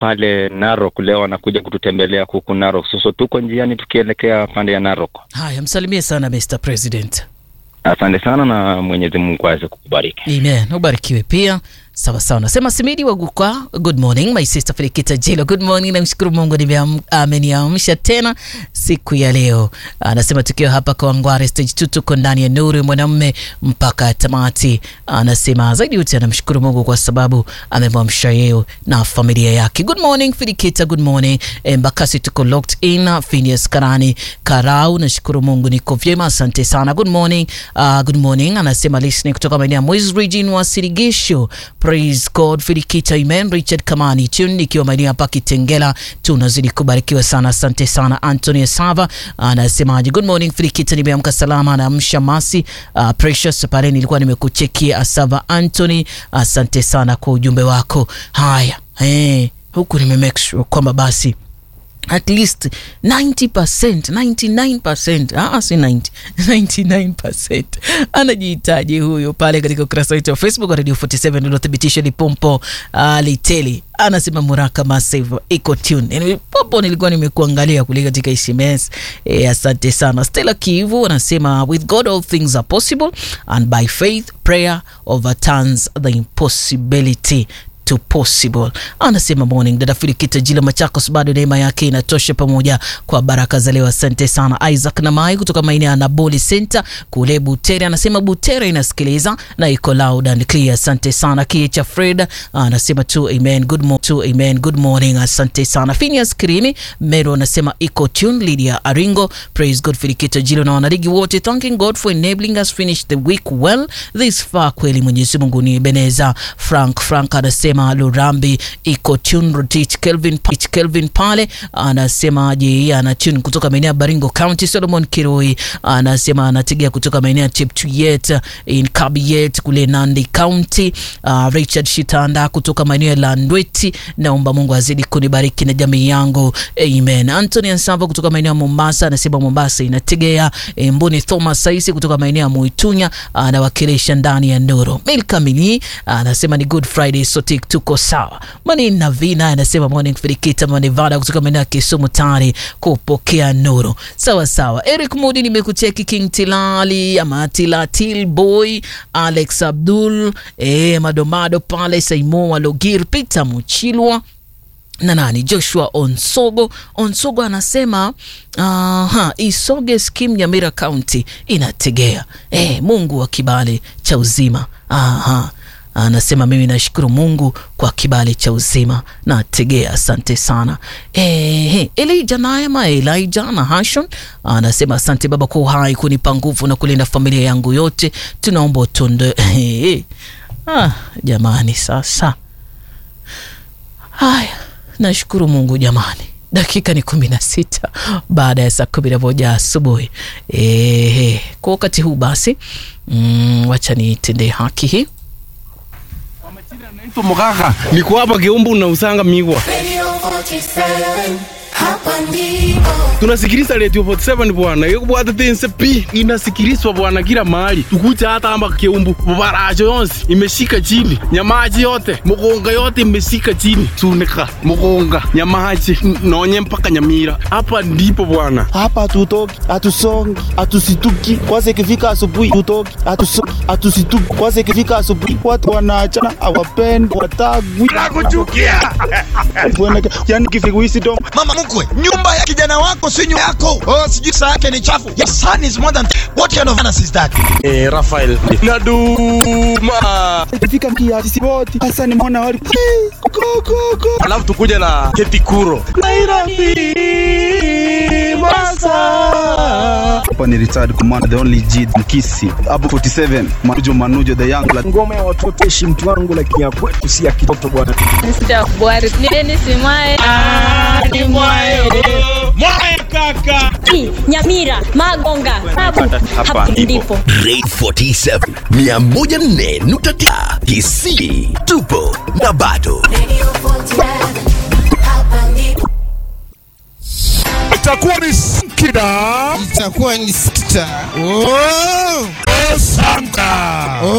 pale Narok leo anakuja kututembelea huku Narok. Sasa tuko njiani tukielekea pande ya Narok. Haya, msalimie sana Mr. President. Asante sana na Mwenyezi Mungu aweze kukubariki. Amen. Ubarikiwe pia. Sawa sawa. Nasema Simidi Waguka, good morning. My sister Felikita Jilo, good morning. Namshukuru Mungu ameniamsha tena siku ya leo. Anasema tukiwa hapa kwa Ngware stage 2 tuko ndani ya nuru mwanamume mpaka tamati. Anasema zaidi yote anamshukuru Mungu kwa sababu amemwamsha yeye na familia yake. Good morning Felikita, good morning. Mbakasi tuko locked in. Phineas Karani Karau, nashukuru Mungu niko vyema, asante sana. Good morning. Good morning. Anasema listening kutoka maeneo ya Mwezi region wa Sirigisho. Praise God. Felikita, amen. Richard Kamani tune nikiwa maeneo hapa Kitengela, tunazidi kubarikiwa sana, asante sana. Anthony Sava anasemaje, good morning Felikita, nimeamka salama na amsha masi. Precious pale nilikuwa nimekuchekia. Asava Anthony, asante sana kwa ujumbe wako. Haya, huku nimemake sure kwamba basi at least 90%, 99%, si 90, 99% anajihitaji huyo pale katika ukurasa wetu wa Facebook Radio 47 ulothibitisha Lipompo Liteli. Anasema Muraka Massive iko tune. Anyway, popo nilikuwa nimekuangalia kule katika SMS. Asante sana. Stella Kivu anasema with God all things are possible and by faith prayer overturns the impossibility to possible. Anasema morning dada Felikita Jilo Machakos, bado neema yake inatosha pamoja kwa baraka za leo, asante sana. Isaac Namai kutoka maeneo ya Naboli Center kule Butere anasema Butere inasikiliza na iko loud and clear, asante sana. Kiecha Fred anasema tu amen, good morning, to amen, good morning, asante sana. Phineas Kirimi Mero anasema iko tune. Lydia Aringo, praise God Felikita Jilo na wanarigi wote, thanking God for enabling us finish the week well this far, kweli Mwenyezi Mungu ni Beneza. Frank anasema Lurambi iko tune. Rotich Kelvin pale anasema je, ana tune kutoka maeneo ya Baringo County. Solomon Kiroi anasema anategea kutoka maeneo ya Cheptuyet in Kabiet kule Nandi County. Richard Shitanda kutoka maeneo ya Landweti, naomba Mungu azidi kunibariki na jamii yangu, amen. Anthony Ansava kutoka maeneo ya Mombasa anasema Mombasa inategea. Mboni Thomas Saisi kutoka maeneo ya Muitunya anawakilisha ndani ya Nuru. Milka Mini anasema ni Good Friday sote tuko sawa. Mani Navina anasema morning Felikita Manevada kutoka maeneo ya Kisumu tayari kupokea Nuru. Sawa sawa. Eric Mudi nimekucheki. King Tilali ama Tilatil Boy, Alex Abdul, Madomado pale, Saimo Walogir, Peter Muchilwa na nani Joshua Onsogo anasema Isoge scheme ya Mira County inategea. Mungu wa kibali cha uzima. Anasema mimi nashukuru Mungu kwa kibali cha uzima na tegea, asante sana. Elijah na Hashon anasema asante Baba kwa uhai, kunipa nguvu na kulinda familia yangu yote, tunaomba utunde. Jamani sasa. Haya, nashukuru Mungu jamani. Dakika ni 16 baada ya saa 11 asubuhi. Kwa wakati huu basi wacha nitende haki hii. Naitwa Mugaka, niko hapa Geumbu na usanga migwa. Hapa ndipo tunasikiliza Radio 47 bwana. Yego bwata tense pi inasikilizwa bwana kila mahali. Tukuja hata hapa Geumbu, barajo yonsi imeshika chini. Nyamaji yote, Mugonga yote imeshika chini. Suneka, Mugonga, Nyamaji, Nonye mpaka Nyamira. Hapa ndipo bwana. Hapa tutoki, atusongi, atusituki. Kwanza ikifika asubuhi tutoki, atusongi, atusituki. Kwanza ikifika asubuhi watu wanaachana, hawapendi, watagwi. Nakuchukia. Yani kifika wisdom. Mama mkwe, nyumba ya kijana wako si nyumba yako. Sijui saa yake ni chafu. Your son is more than what kind of manners is that? Rafael Naduma. Ikifika kiasi boti, hasa ni mwana wali. Alafu tukuja na Keti Kuro. Nairobi Masa. Hapa ni retired commander the only G Mkisi. Abu 47, Manujo the young. Ngoma ya watoto mtu wangu lakini ya kwetu si ya kitoto bwana. Mr. Bwari, nini simae? Ni mwae kaka. Nyamira, Magonga, hapa ndipo. Grade 47 104.9 Kisii, tupo na bado. Radio 47 hapa ndipo. Itakuwa ni Singida. Itakuwa ni Singida. Santa.